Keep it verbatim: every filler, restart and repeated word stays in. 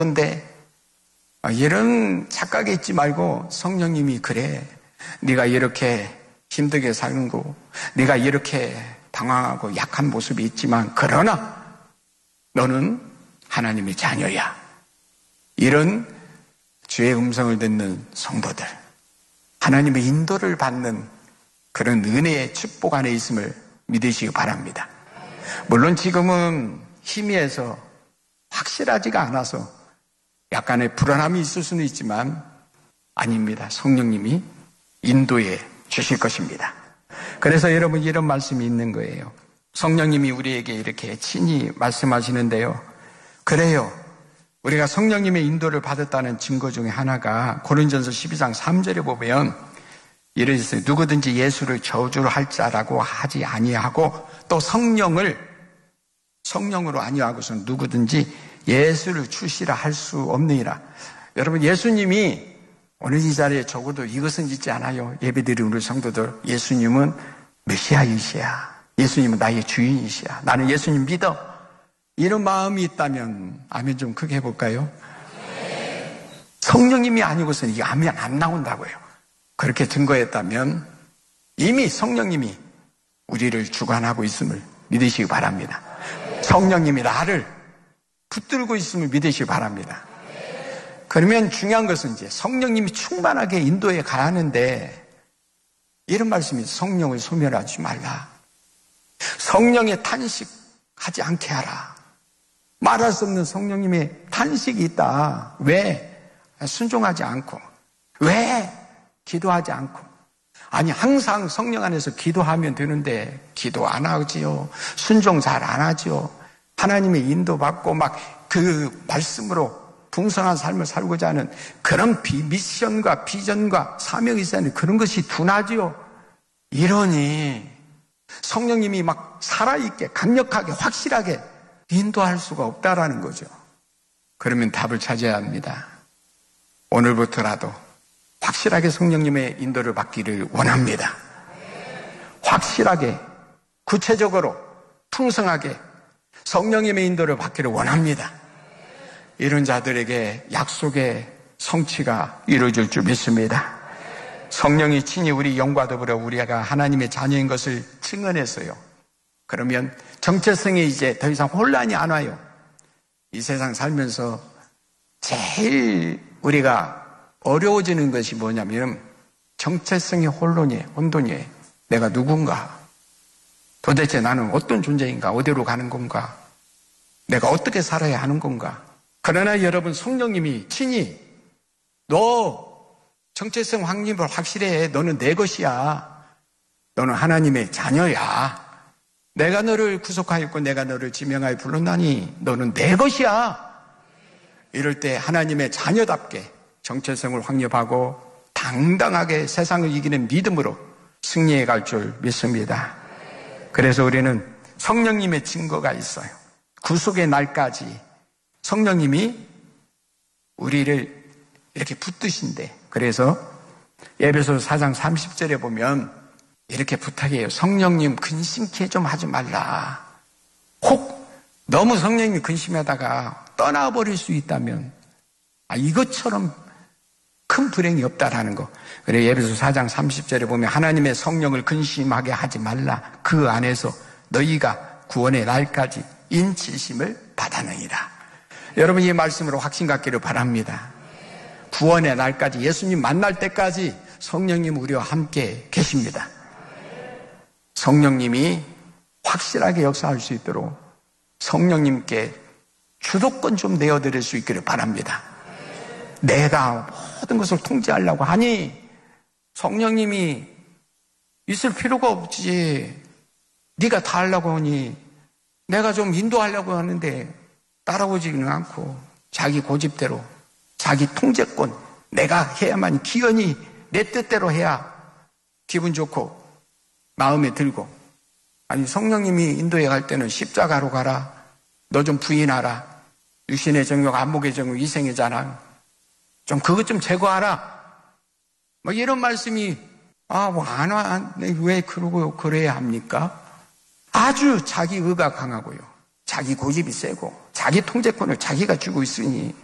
그런데 이런 착각에 있지 말고 성령님이 그래, 네가 이렇게 힘들게 사는 거, 네가 이렇게 당황하고 약한 모습이 있지만 그러나 너는 하나님의 자녀야. 이런 주의 음성을 듣는 성도들, 하나님의 인도를 받는 그런 은혜의 축복 안에 있음을 믿으시기 바랍니다. 물론 지금은 희미해서 확실하지가 않아서 약간의 불안함이 있을 수는 있지만 아닙니다. 성령님이 인도해 주실 것입니다. 그래서 여러분, 이런 말씀이 있는 거예요. 성령님이 우리에게 이렇게 친히 말씀하시는데요. 그래요, 우리가 성령님의 인도를 받았다는 증거 중에 하나가 고린전서 십이 장 삼 절에 보면 이러셨어요. 누구든지 예수를 저주를 할 자라고 하지 아니하고 또 성령을 성령으로 아니하고서는 누구든지 예수를 출시라 할 수 없느니라. 여러분, 예수님이 오늘 이 자리에 적어도 이것은 잊지 않아요. 예배드리는 우리 성도들, 예수님은 메시아이시야. 예수님은 나의 주인이시야. 나는 예수님 믿어. 이런 마음이 있다면 아멘 좀 크게 해볼까요? 네. 성령님이 아니고서는 이게 아멘 안 나온다고요. 그렇게 증거했다면 이미 성령님이 우리를 주관하고 있음을 믿으시기 바랍니다. 성령님이 나를 붙들고 있음을 믿으시기 바랍니다. 그러면 중요한 것은 이제 성령님이 충만하게 인도해 가야 하는데 이런 말씀이 성령을 소멸하지 말라. 성령의 탄식하지 않게 하라. 말할 수 없는 성령님의 탄식이 있다. 왜? 순종하지 않고. 왜? 기도하지 않고. 아니, 항상 성령 안에서 기도하면 되는데 기도 안 하지요. 순종 잘 안 하지요. 하나님의 인도받고 막 그 말씀으로 풍성한 삶을 살고자 하는 그런 비, 미션과 비전과 사명이 있어야 하는 그런 것이 둔하지요. 이러니 성령님이 막 살아있게 강력하게 확실하게 인도할 수가 없다라는 거죠. 그러면 답을 찾아야 합니다. 오늘부터라도 확실하게 성령님의 인도를 받기를 원합니다. 확실하게, 구체적으로, 풍성하게 성령님의 인도를 받기를 원합니다. 이런 자들에게 약속의 성취가 이루어질 줄 믿습니다. 성령이 친히 우리 영과 더불어 우리가 하나님의 자녀인 것을 증언했어요. 그러면 정체성에 이제 더 이상 혼란이 안 와요. 이 세상 살면서 제일 우리가 어려워지는 것이 뭐냐면 정체성의 혼돈이에요. 혼돈이에요. 내가 누군가? 도대체 나는 어떤 존재인가? 어디로 가는 건가? 내가 어떻게 살아야 하는 건가? 그러나 여러분, 성령님이 친히 너 정체성 확립을 확실해. 너는 내 것이야. 너는 하나님의 자녀야. 내가 너를 구속하였고 내가 너를 지명하여 불렀나니 너는 내 것이야. 이럴 때 하나님의 자녀답게 정체성을 확립하고 당당하게 세상을 이기는 믿음으로 승리해 갈 줄 믿습니다. 그래서 우리는 성령님의 증거가 있어요. 구속의 날까지 성령님이 우리를 이렇게 붙드신대. 그래서 에베소서 사 장 삼십 절에 보면 이렇게 부탁해요. 성령님 근심케 좀 하지 말라. 혹 너무 성령님이 근심하다가 떠나버릴 수 있다면 아, 이것처럼 큰 불행이 없다라는 거. 그래 에베소서 사 장 삼십 절에 보면 하나님의 성령을 근심하게 하지 말라. 그 안에서 너희가 구원의 날까지 인치심을 받아내리라. 여러분, 이 말씀으로 확신 갖기를 바랍니다. 구원의 날까지, 예수님 만날 때까지 성령님 우리와 함께 계십니다. 성령님이 확실하게 역사할 수 있도록 성령님께 주도권 좀 내어드릴 수 있기를 바랍니다. 내가 모든 것을 통제하려고 하니 성령님이 있을 필요가 없지. 네가 다 하려고 하니 내가 좀 인도하려고 하는데 따라오지는 않고 자기 고집대로 자기 통제권, 내가 해야만 기연히 내 뜻대로 해야 기분 좋고 마음에 들고. 아니, 성령님이 인도해 갈 때는 십자가로 가라. 너 좀 부인하라. 육신의 정욕, 안목의 정욕, 이생의 자랑 좀 그것 좀 제거하라. 뭐 이런 말씀이 아, 뭐 안 와. 왜 그러고 그래야 합니까? 아주 자기 의가 강하고요. 자기 고집이 세고 자기 통제권을 자기가 쥐고 있으니